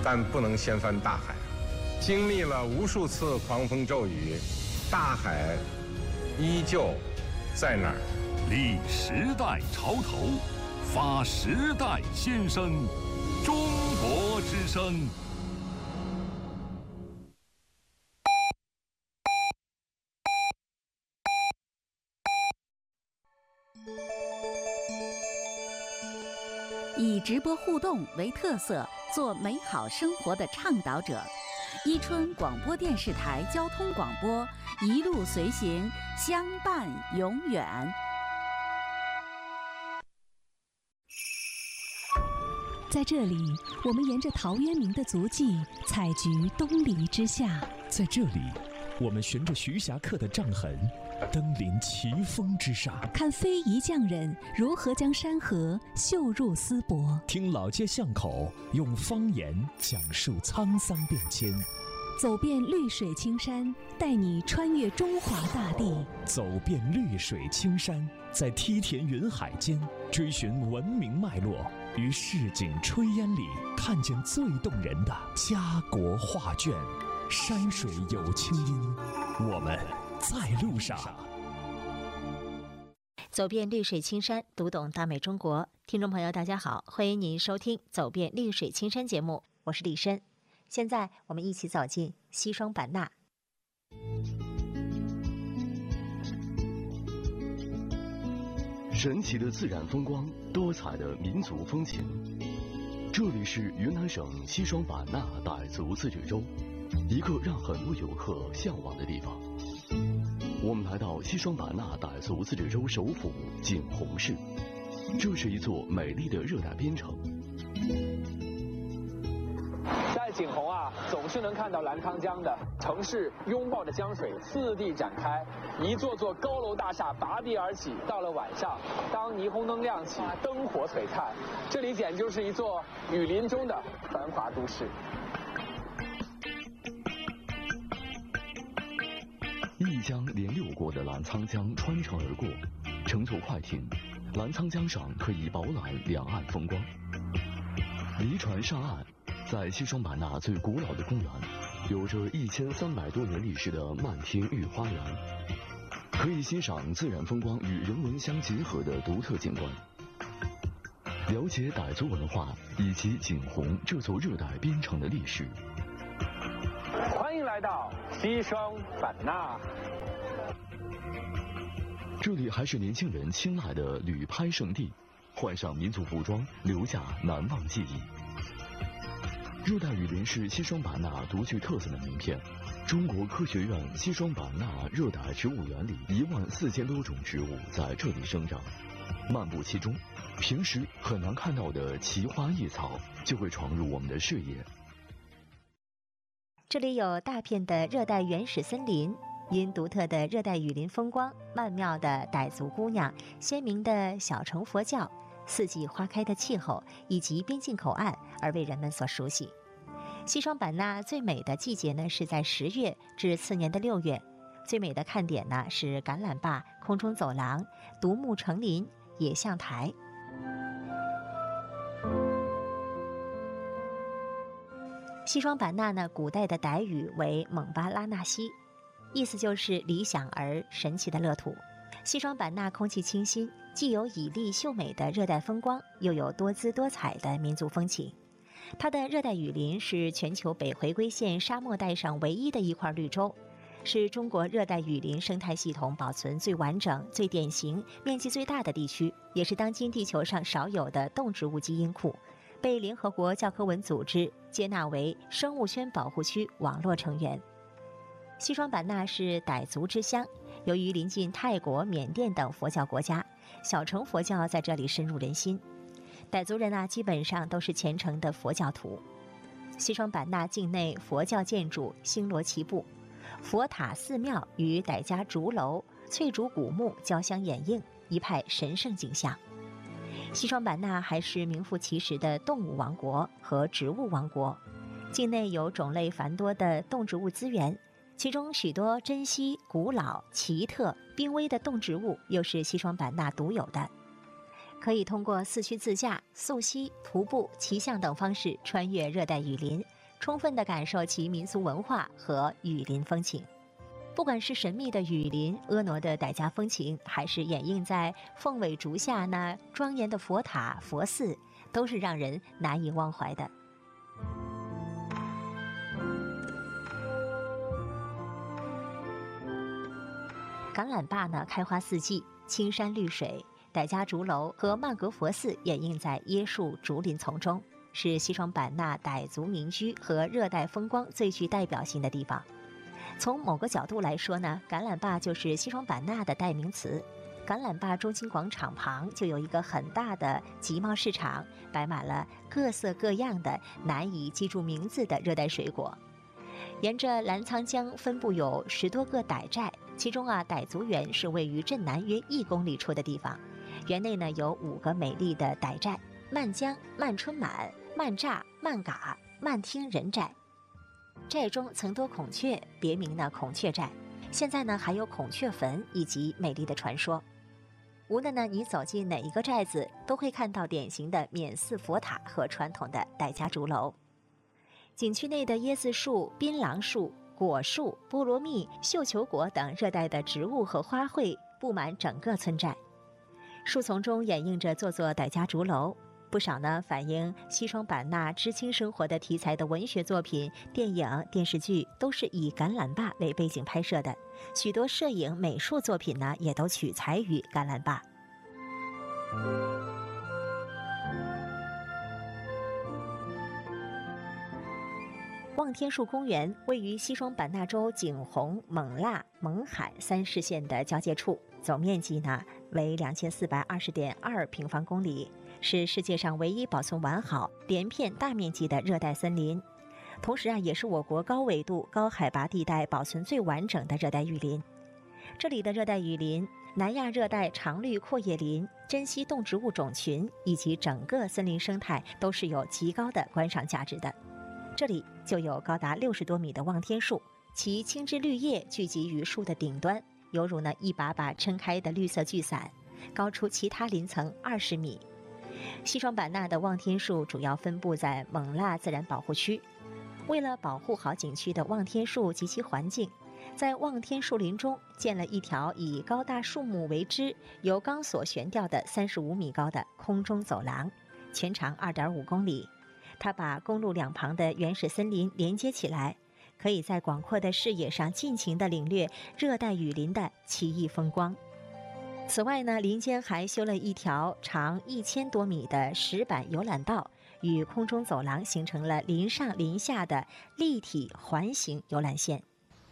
但不能掀翻大海。经历了无数次狂风骤雨，大海依旧在那儿。 立时代潮头，发时代先声，中国之声。 以直播互动为特色，做美好生活的倡导者。伊春广播电视台交通广播，一路随行，相伴永远。 在这里，我们沿着陶渊明的足迹，采菊东篱之下。 在这里，我们循着徐霞客的杖痕，登临奇峰之上， 看非遗匠人如何将山河绣入丝帛， 听老街巷口用方言讲述沧桑变迁， 走遍绿水青山，带你穿越中华大地。 走遍绿水青山，在梯田云海间追寻文明脉络，于市井炊烟里看见最动人的家国画卷。山水有清音，我们在路上。 走遍绿水青山，读懂大美中国。听众朋友大家好，欢迎您收听走遍绿水青山节目，我是李申。现在我们一起走进西双版纳。 神奇的自然风光，多彩的民族风情，这里是云南省西双版纳傣族自治州，一个让很多游客向往的地方。我们来到西双版纳傣族自治州首府景洪市，这是一座美丽的热带边城。 在景洪总是能看到澜沧江的城市拥抱着江水四地展开，一座座高楼大厦拔地而起。到了晚上，当霓虹灯亮起，灯火璀璨，这里简直就是一座雨林中的繁华都市。 一江连6国的澜沧江穿城而过，乘坐快艇，澜沧江上可以饱览两岸风光。离船上岸，在西双版纳最古老的公园，有着1300多年历史的漫天御花园，可以欣赏自然风光与人文相结合的独特景观，了解傣族文化以及景洪这座热带边城的历史。 欢迎来到西双版纳。 这里还是年轻人青睐的旅拍圣地，换上民族服装，留下难忘记忆。热带雨林是西双版纳独具特色的名片。中国科学院西双版纳热带植物园里14000多种植物在这里生长，漫步其中，平时很难看到的奇花异草就会闯入我们的视野。 这里有大片的热带原始森林，因独特的热带雨林风光、曼妙的傣族姑娘、鲜明的小乘佛教、四季花开的气候以及边境口岸而为人们所熟悉。西双版纳最美的季节呢是在10月至次年的6月，最美的看点呢是橄榄坝、空中走廊、独木成林、野象台。西双版纳呢，古代的傣语为蒙巴拉纳西，意思就是理想而神奇的乐土。西双版纳空气清新，既有绮丽秀美的热带风光，又有多姿多彩的民族风情。它的热带雨林是全球北回归线沙漠带上唯一的一块绿洲，是中国热带雨林生态系统保存最完整、最典型、面积最大的地区，也是当今地球上少有的动植物基因库，被联合国教科文组织接纳为生物圈保护区网络成员。西双版纳是傣族之乡，由于临近泰国、缅甸等佛教国家，小乘佛教在这里深入人心。傣族人基本上都是虔诚的佛教徒。西双版纳境内佛教建筑星罗棋布，佛塔寺庙与傣家竹楼、翠竹古木交相掩映，一派神圣景象。西双版纳还是名副其实的动物王国和植物王国，境内有种类繁多的动植物资源，其中许多珍稀、古老、奇特、濒危的动植物又是西双版纳独有的。 可以通过四驱自驾、溯溪、徒步、骑象等方式穿越热带雨林，充分地感受其民俗文化和雨林风情。不管是神秘的雨林、婀娜的傣家风情，还是掩映在凤尾竹下那庄严的佛塔、佛寺，都是让人难以忘怀的。橄榄坝呢，开花四季，青山绿水，傣家竹楼和曼格佛寺掩映在椰树竹林丛中，是西双版纳傣族民居和热带风光最具代表性的地方。从某个角度来说呢，橄榄坝就是西双版纳的代名词。橄榄坝中心广场旁就有一个很大的集贸市场，摆满了各色各样的难以记住名字的热带水果。沿着澜沧江分布有10多个傣寨，其中傣族园是位于镇南约1公里处的地方。园内呢有5个美丽的傣寨：曼江、曼春满、曼乍、曼嘎、曼听人寨。寨中曾多孔雀，别名呢孔雀寨。现在呢还有孔雀坟以及美丽的传说。无论呢你走进哪一个寨子，都会看到典型的冕寺佛塔和传统的傣家竹楼。景区内的椰子树、槟榔树、果树、菠萝蜜、绣球果等热带的植物和花卉布满整个村寨，树丛中掩映着座座傣家竹楼。不少呢反映西双版纳知青生活的题材的文学作品、电影、电视剧都是以橄榄坝为背景拍摄的，许多摄影、美术作品呢也都取材于橄榄坝。望天树公园位于西双版纳州景洪、勐腊、勐海3市县的交界处，总面积呢为2420.2平方公里，是世界上唯一保存完好、连片大面积的热带森林，同时也是我国高纬度、高海拔地带保存最完整的热带雨林。这里的热带雨林、南亚热带常绿阔叶林、珍稀动植物种群以及整个森林生态都是有极高的观赏价值的。这里就有高达60多米的望天树，其青枝绿叶聚集于树的顶端，犹如呢一把把撑开的绿色巨伞，高出其他林层20米。西双版纳的望天树主要分布在勐腊自然保护区。为了保护好景区的望天树及其环境，在望天树林中建了一条以高大树木为枝、由钢索悬吊的35米高的空中走廊，全长2.5公里。它把公路两旁的原始森林连接起来，可以在广阔的视野上尽情地领略热带雨林的奇异风光。此外呢，林间还修了一条长1000多米的石板游览道，与空中走廊形成了林上林下的立体环形游览线。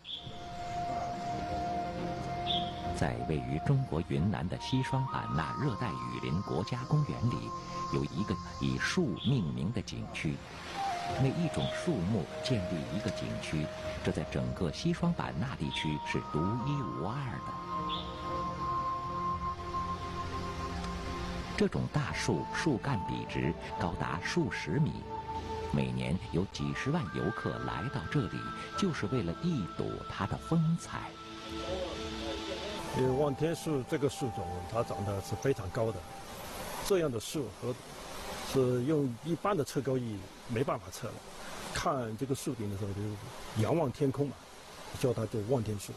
在位于中国云南的西双版纳热带雨林国家公园里，有一个以树命名的景区。每一种树木建立一个景区，这在整个西双版纳地区是独一无二的。这种大树树干笔直，高达数十米，每年有几十万游客来到这里，就是为了一睹它的风采。 望天树这个树种，它长得是非常高的，这样的树是用一般的测高仪没办法测的。看这个树顶的时候，就仰望天空嘛，叫它就望天树。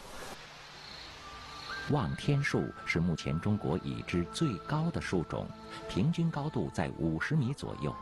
望天树是目前中国已知最高的树种，平均高度在50米左右。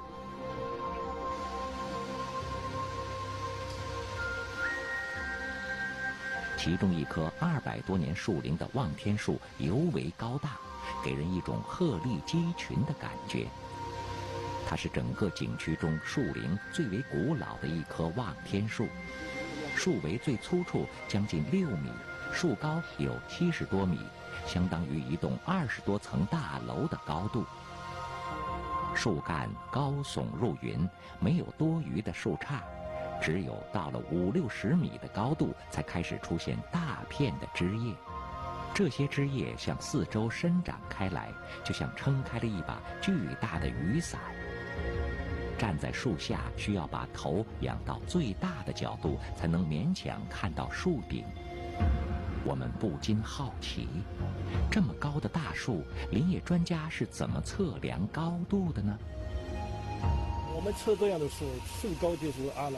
其中一棵200多年树龄的望天树尤为高大，给人一种鹤立鸡群的感觉。它是整个景区中树龄最为古老的一棵望天树，树围最粗处将近6米，树高有70多米，相当于一栋20多层大楼的高度。树干高耸入云，没有多余的树杈，只有到了50-60米的高度，才开始出现大片的枝叶。这些枝叶向四周伸展开来，就像撑开了一把巨大的雨伞。站在树下，需要把头仰到最大的角度，才能勉强看到树顶。 我们不禁好奇，这么高的大树，林业专家是怎么测量高度的呢？ 我们测这样的树高就是阿拉